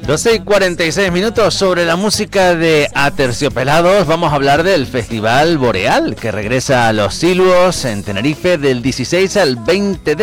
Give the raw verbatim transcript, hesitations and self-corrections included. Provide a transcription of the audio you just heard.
doce y cuarenta y seis minutos. Sobre la música de Aterciopelados vamos a hablar del Festival Boreal, que regresa a Los Siluos en Tenerife del dieciséis al veinte de